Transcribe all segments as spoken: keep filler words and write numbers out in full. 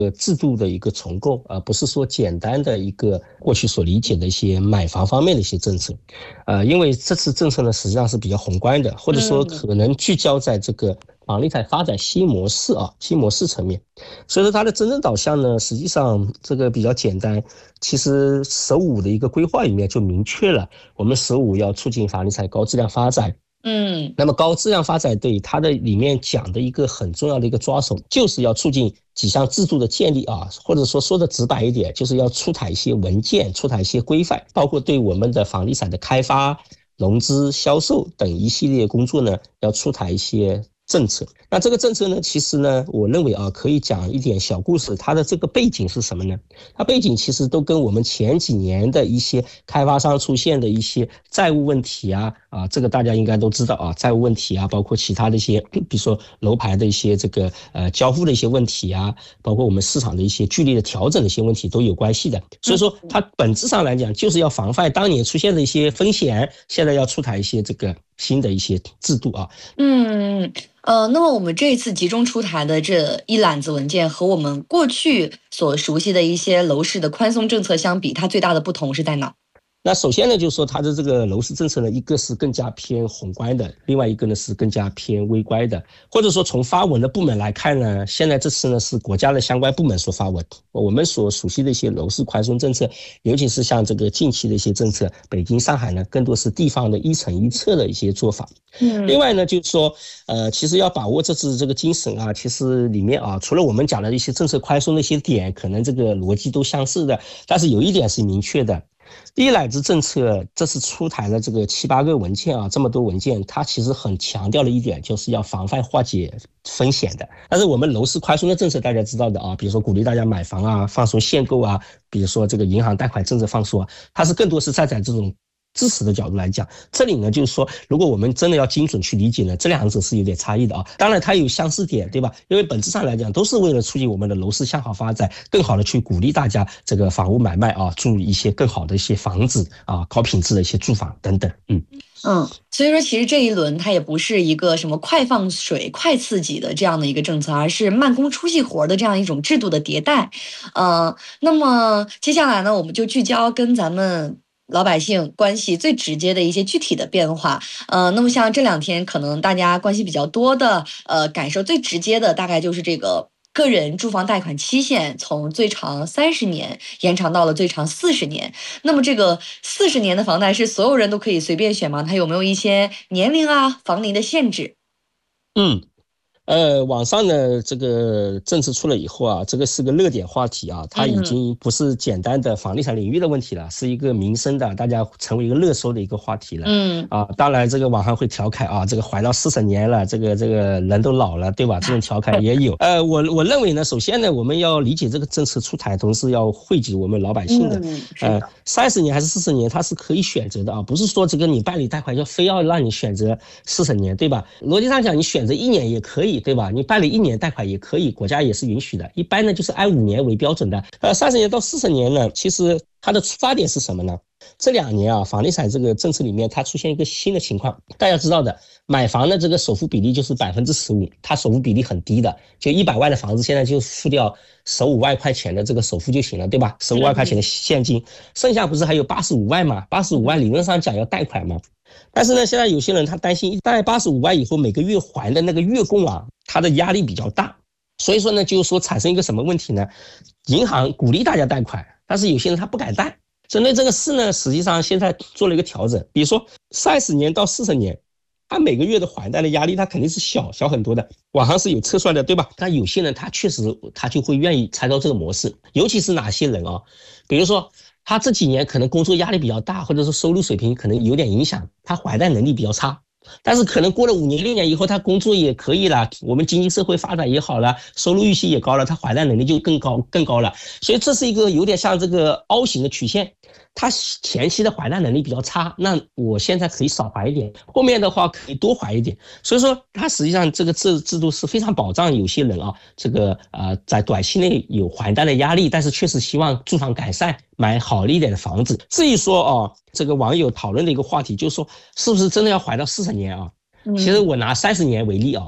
呃制度的一个重构，而不是说简单的一个过去所理解的一些买房方面的一些政策。呃，因为这次政策呢实际上是比较宏观的，或者说可能聚焦在这个房地产发展新模式啊新模式层面，所以说它的真正导向呢实际上这个比较简单。其实十五的一个规划里面就明确了，我们十五要促进房地产高质量发展。 嗯， 那么高质量发展对它的里面讲的一个很重要的一个抓手，就是要促进几项制度的建立啊，或者说说的直白一点，就是要出台一些文件，出台一些规范，包括对我们的房地产的开发、融资、销售等一系列工作呢，要出台一些政策。那这个政策呢，其实呢，我认为啊，可以讲一点小故事。它的这个背景是什么呢？它背景其实都跟我们前几年的一些开发商出现的一些债务问题啊，啊，这个大家应该都知道啊，债务问题啊，包括其他的一些，比如说楼盘的一些这个呃交付的一些问题啊，包括我们市场的一些剧烈的调整的一些问题都有关系的。所以说，它本质上来讲，就是要防范当年出现的一些风险，现在要出台一些这个新的一些制度啊。 嗯。呃，那么我们这一次集中出台的这一揽子文件和我们过去所熟悉的一些楼市的宽松政策相比，它最大的不同是在哪？ 那首先呢，就是说它的这个楼市政策呢，一个是更加偏宏观的，另外一个呢是更加偏微观的。或者说从发文的部门来看呢，现在这次呢是国家的相关部门所发文。我们所熟悉的一些楼市宽松政策，尤其是像这个近期的一些政策，北京、上海呢，更多是地方的一层一策的一些做法。嗯，另外呢，就是说，呃，其实要把握这次这个精神啊，其实里面啊，除了我们讲的一些政策宽松的一些点，可能这个逻辑都相似的，但是有一点是明确的。一揽子政策这次出台了这个七八个文件啊，这么多文件，它其实很强调的一点就是要防范化解风险的。但是我们楼市宽松的政策大家知道的啊，比如说鼓励大家买房啊，放松限购啊，比如说这个银行贷款政策放松啊，它是更多是站在这种支持的角度来讲。这里呢，就是说，如果我们真的要精准去理解呢，这两者是有点差异的啊。当然它有相似点，对吧？因为本质上来讲，都是为了促进我们的楼市向好发展，更好的去鼓励大家这个房屋买卖啊，住一些更好的一些房子啊，高品质的一些住房等等。嗯嗯，所以说其实这一轮它也不是一个什么快放水、快刺激的这样的一个政策，而是慢工出细活的这样一种制度的迭代。呃，那么接下来呢，我们就聚焦跟咱们老百姓关系最直接的一些具体的变化。呃，那么像这两天可能大家关系比较多的，呃，感受最直接的大概就是这个个人住房贷款期限从最长三十年延长到了最长四十年。那么这个四十年的房贷是所有人都可以随便选吗？它有没有一些年龄啊、房龄的限制？ 嗯。呃，网上呢这个政策出了以后啊，这个是个热点话题啊，它已经不是简单的房地产领域的问题了，是一个民生的，大家成为一个热搜的一个话题了。嗯啊，当然这个网上会调侃啊，这个怀到四十年了，这个这个人都老了，对吧？这种调侃也有。呃，我我认为呢，首先呢，我们要理解这个政策出台，同时要惠及我们老百姓的。嗯、呃，三十年还是四十年，它是可以选择的啊，不是说这个你办理贷款就非要让你选择四十年，对吧？逻辑上讲，你选择一年也可以。对吧？你办理一年贷款也可以，国家也是允许的。一般呢就是按五年为标准的。呃，三十年到四十年呢，其实它的出发点是什么呢？这两年啊，房地产这个政策里面，它出现一个新的情况。大家知道的，买房的这个首付比例就是百分之十五，它首付比例很低的，就一百万的房子，现在就付掉十五万块钱的这个首付就行了，对吧？十五万块钱的现金，剩下不是还有八十五万嘛？八十五万理论上讲要贷款嘛。但是呢，现在有些人他担心，贷八十五万以后每个月还的那个月供啊，他的压力比较大，所以说呢，就是说产生一个什么问题呢？银行鼓励大家贷款，但是有些人他不敢贷。针对这个事呢，实际上现在做了一个调整，比如说三十年到四十年，他每个月的还贷的压力他肯定是小小很多的，网上是有测算的，对吧？但有些人他确实他就会愿意参照这个模式，尤其是哪些人啊？比如说他这几年可能工作压力比较大，或者说收入水平可能有点影响，他还贷能力比较差。但是可能过了五年六年以后，他工作也可以了，我们经济社会发展也好了，收入预期也高了，他还贷能力就更高更高了。所以这是一个有点像这个凹形的曲线，他前期的还贷能力比较差，那我现在可以少还一点，后面的话可以多还一点。所以说它实际上这个制制度是非常保障有些人啊，这个呃在短期内有还贷的压力，但是确实希望住房改善，买好一点的房子。至于说啊，这个网友讨论的一个话题就是说，是不是真的要还到四十年啊？其实我拿三十年为例啊，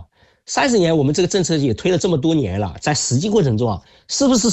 三十年我们这个政策也推了这么多年了，在实际过程中啊，是不是